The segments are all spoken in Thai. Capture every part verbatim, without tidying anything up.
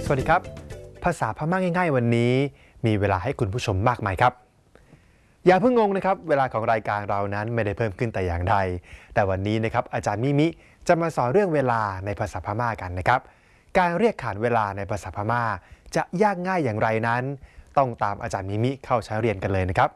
วัสดีครับภาษาพม่าง่ายๆวันนี้มีเวลาให้คุณผู้ชมมากมายครับอย่าเพิ่งงงนะครับเวลาของรายการเรานั้นไม่ได้เพิ่มขึ้นแต่อย่างใดแต่วันนี้นะครับอาจารย์มิมิจะมาสอนเรื่องเวลาในภาษาพม่ากันนะครับการเรียกขานเวลาในภาษาพม่าจะยากง่ายอย่างไรนั้นต้องตามอาจารย์มิมิเข้าใช้เรียนกันเลยนะครับ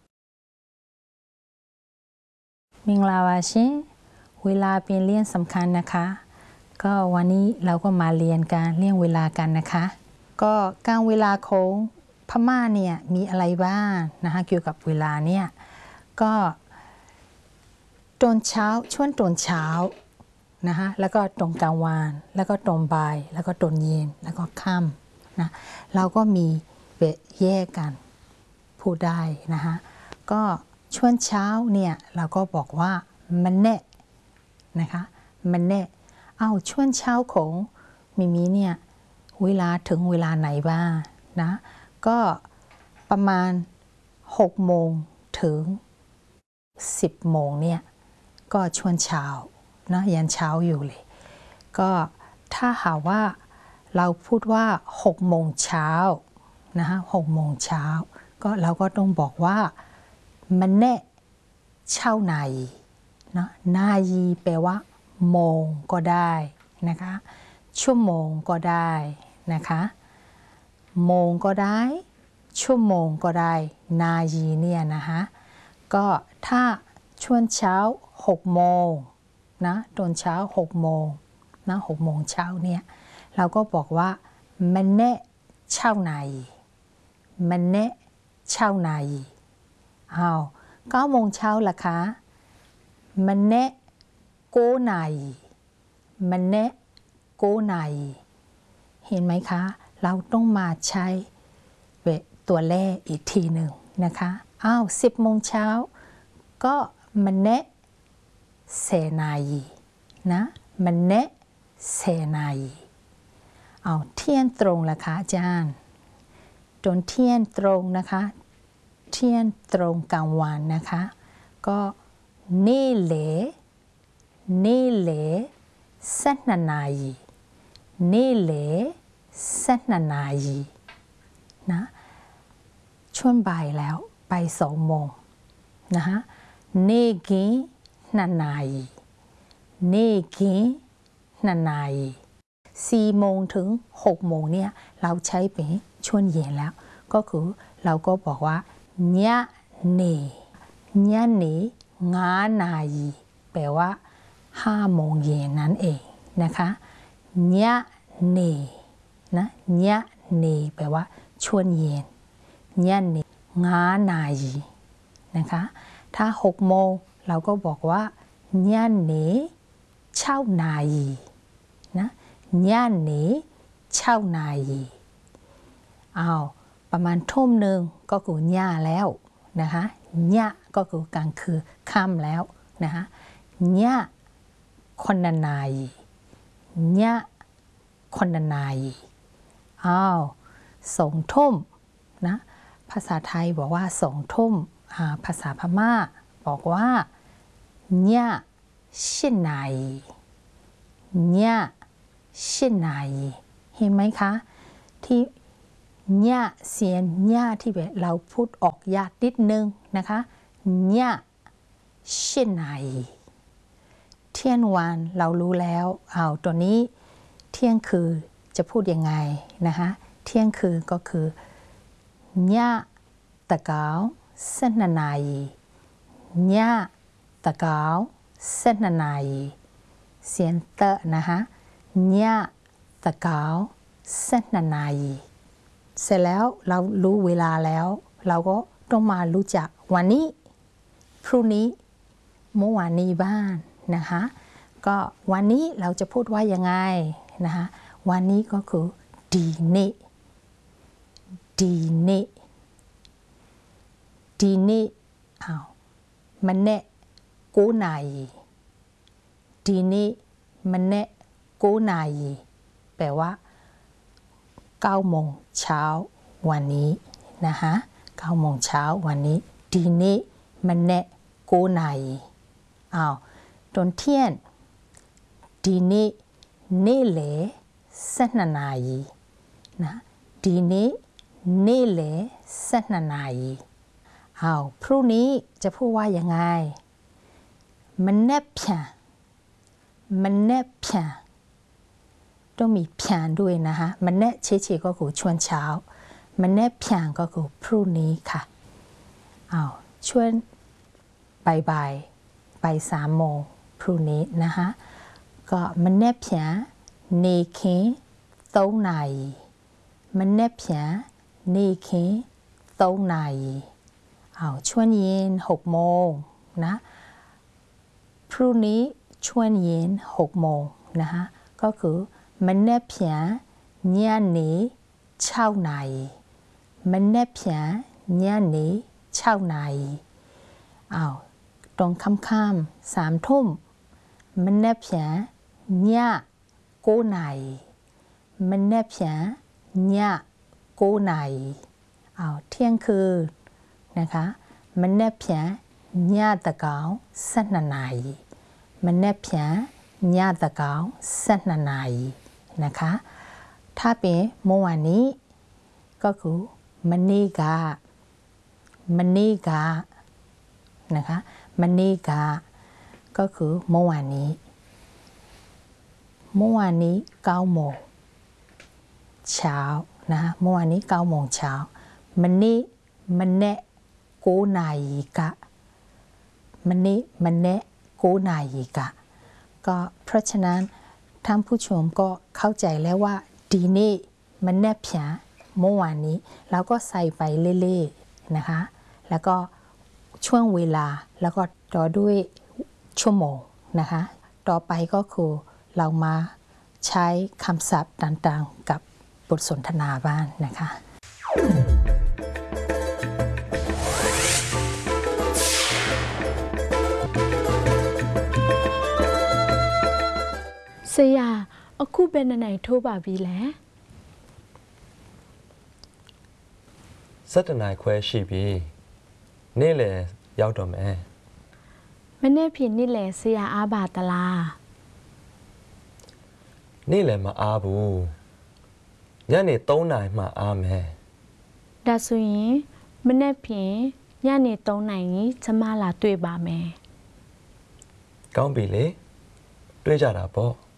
มิงลาวาชิเวลาเป็นเรื่องสำคัญนะคะก็วันนี้เราก็มาเรียนการเรื่องเวลากันนะคะก็การเวลาของพม่าเนี่ยมีอะไรบ้างนะคะเกี่ยวกับเวลาเนี่ยก็ตอนเช้าช่วงตอนเช้านะคะแล้วก็ตอนกลางวันแล้วก็ตอนบ่ายแล้วก็ตอนเย็นแล้วก็ค่ำนะเราก็มีแยกกันพูดได้นะคะก็ช่วงเช้าเนี่ยเราก็บอกว่ามันแน่นะคะมันแน่เอาช่วงเช้าของมิมิเนี่ยเวลาถึงเวลาไหนบ้างนะก็ประมาณหกโมงถึงสิบโมงเนี่ยก็ช่วงเช้านะยันเช้าอยู่เลยก็ถ้าหากว่าเราพูดว่าหกโมงเช้านะคะหกโมงเช้าก็เราก็ต้องบอกว่ามันแน่เช้าในนะนายีแปลว่าโมงก็ได้นะคะชั่วโมงก็ได้นะคะโมงก็ได้ชั่วโมงก็ได้นายีเนี่ยนะคะก็ถ้าช่วงเช้าหกโมงนะตอนเช้าหกโมงนะหกโมงเช้าเนี่ยเราก็บอกว่ามันแน่เช้าในมันแน่เช้าในอ้าวเก้าโมงเช้าล่ะคะมันแน่โกไนมันแน่โกไนเห็นไหมคะเราต้องมาใช้ตัวเลขอีกทีหนึ่งนะคะอ้าวสิบโมงเช้าก็มันแน่เซไนนะมันแน่เซไนเอาเที่ยงตรงล่ะคะอาจารย์จนเที่ยงตรงนะคะเที่ยงตรงกลางวันนะคะก็นี่เหลนี่เหลเส้นนานายีนี่เหลเส้นนานายีนะช่วงบ่ายแล้วไปสองโมงนะคะนี่กีนานายีนี่กีนานายีสี่โมงถึงหกโมงเนี่ยเราใช้เป็นช่วงเย็นแล้วก็คือเราก็บอกว่าญะเนญะเนงานายีแปลว่าห้าโมงเย็นนั่นเองนะคะญะเนนะญะเนแปลว่าช่วงเย็นญะเนงานายีนะคะถ้าหกโมงเราก็บอกว่าญะเนเช้านายีนะญะเนเช้านายีอ้าวประมาณทุ่มหนึ่งก็คือญะแล้วนะคะญะก็คือกลางคืนค่ำแล้วนะคะญะคนนานายีญะคนนานายีอ้าวสองทุ่มนะภาษาไทยบอกว่าสองทุ่มภาษาพม่าบอกว่าญะชินายญะชินายเห็นไหมคะที่ญะเสียงญะที่เราพูดออกยากนิดนึงนะคะญะชินายเที่ยงวันเรารู้แล้วเอาตัวนี้เที่ยงคือจะพูดยังไงนะคะเที่ยงคือก็คือญะตะเกาเส้นนานายีญะตะเกาเส้นนานายีเสียงเตะนะคะญะตะเกาเส้นนานายีเสร็จแล้วเรารู้เวลาแล้วเราก็ต้องมารู้จักวันนี้พรุ่งนี้เมื่อวานนี้บ้างนะคะก็วันนี้เราจะพูดว่ายังไงนะคะวันนี้ก็คือดีเนดีเนดีเนอ้าวมันเนโกนายดีเนมันเนโกนายแปลว่าเก้าโมงเช้าวันนี้นะคะเก้าโมงเช้าวันนี้ดีเนมันเนโกนายอ้าวตอนเที่ยงดีเนเนเลเส้นนานายีนะดีนี้นี่แหละเส้นนาทีเอาพรุ่งนี้จะพูดว่ายังไงมันแนบเพียงมันแนบเพียงต้องมีเพียงด้วยนะคะมันแนบเฉยๆก็คือช่วงเช้ามันแนบเพียงก็คือพรุ่งนี้ค่ะเอาช่วงบ่ายๆบ่ายสามโมงพรุ่งนี้นะคะก็มันแนบเพียงในเคีสองนาทีมันแนบเพียงในเคีสองนาทีเอาช่วงเย็นหกโมงนะพรุ่งนี้ช่วงเย็นหกโมงนะคะก็คือมันแนบเพียงเนี่ยนี้เช้านาทีมันแนบเพียงเนี่ยนี้เช้านาทีเอาตรงค่ำๆสามทุ่มมันแนบเพียงเนี่ยโกนาทีมันแนบเพียงเนี่ยโกนาทีเอาเที่ยงคืนนะคะมันแนบเพียงเนี่ยตะเกาสิบนาทีมันแนบเพียงเนี่ยตะเกาสิบนาทีนะคะถ้าเป็นเมื่อวานนี้ก็คือมันนี่กามันนี่กานะคะมันนี่กาก็คือเมื่อวานนี้เมื่อวานนี้เก้าโมงเช้านะคะเมื่อวานนี้เก้าโมงเช้ามันนี่มันแนะโกนาทีกะมันนี่มันแนะโกนาทีกะก็เพราะฉะนั้นท่านผู้ชมก็เข้าใจแล้วว่าดีนี่มันแนบเพียงเมื่อวานนี้แล้วก็ใส่ไปเรื่อยๆนะคะแล้วก็ช่วงเวลาแล้วก็ต่อด้วยชั่วโมงนะคะต่อไปก็คือเรามาใช้คำศัพท์ต่างๆกับบทสนทนาบ้างนะคะဆရာအခုဘယ်နှစ်နိုင်ထိုးပါပြီလဲစက်တနိုင်ခွဲရှိပြီနေ့လေရောက်တော့မယ်မနေ့ဖြစ်နေ့လဲဆရာအားပါတလားနေ့လေမအားဘူးညနေသုံးနာရီမှအားမယ်ဒါဆိုရင်မနေ့ဖြစ်ညနေသုံးနိုင်ရင်ကျမလာတွေ့ပါမယ်ကောင်းပြီလေတွေးကြတာပေါ့